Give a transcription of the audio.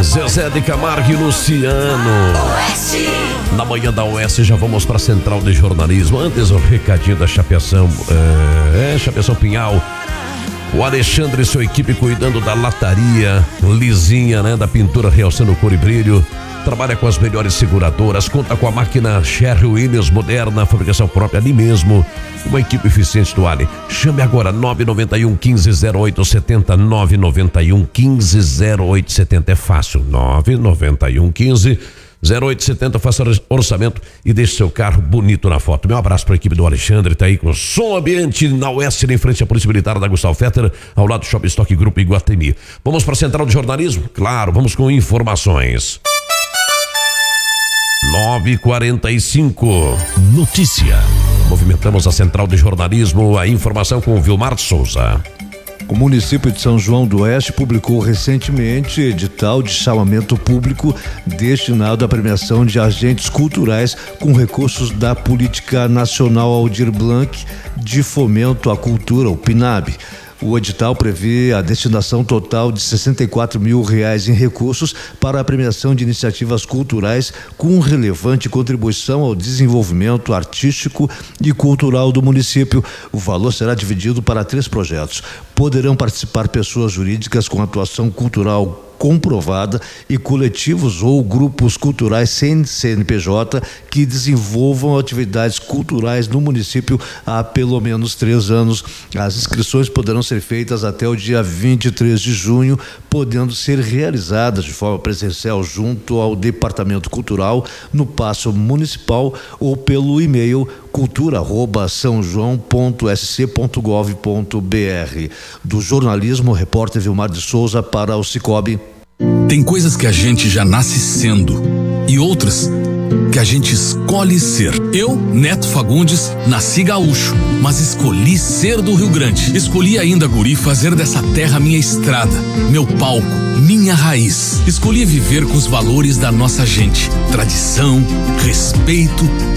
Zezé de Camargo e Luciano. Oeste. Na manhã da Oeste já vamos para a Central de Jornalismo. Antes o recadinho da Chapeação, Chapeação Pinhal. O Alexandre e sua equipe cuidando da lataria lisinha, né? Da pintura realçando cor e brilho. Trabalha com as melhores seguradoras, conta com a máquina Sherry Williams moderna, fabricação própria ali mesmo. Uma equipe eficiente do Ali. Chame agora 991 15 0870, 991 15 0870. É fácil, 991 15 0870, faça orçamento e deixe seu carro bonito na foto. Meu abraço para a equipe do Alexandre, tá aí com som ambiente na Oeste, em frente à Polícia Militar da Gustavo Fetter, ao lado do Shopping Stock Grupo Iguatemi. Vamos para a Central de Jornalismo? Claro, vamos com informações. 9h45. Notícia. Movimentamos a Central de Jornalismo, a informação com o Vilmar Souza. O município de São João do Oeste publicou recentemente edital de chamamento público destinado à premiação de agentes culturais com recursos da Política Nacional Aldir Blanc de Fomento à Cultura, o PNAB. O edital prevê a destinação total de R$64 mil em recursos para a premiação de iniciativas culturais com relevante contribuição ao desenvolvimento artístico e cultural do município. O valor será dividido para 3 projetos. Poderão participar pessoas jurídicas com atuação cultural comprovada e coletivos ou grupos culturais sem CNPJ que desenvolvam atividades culturais no município há pelo menos 3 anos. As inscrições poderão ser feitas até o dia 23 de junho, podendo ser realizadas de forma presencial junto ao Departamento Cultural no Paço Municipal ou pelo e-mail cultura@saojão.sc.gov.br. Do jornalismo, repórter Vilmar de Souza para o Cicobi. Tem coisas que a gente já nasce sendo e outras que a gente escolhe ser. Eu, Neto Fagundes, nasci gaúcho, mas escolhi ser do Rio Grande. Escolhi ainda, guri, fazer dessa terra minha estrada, meu palco, minha raiz. Escolhi viver com os valores da nossa gente, tradição, respeito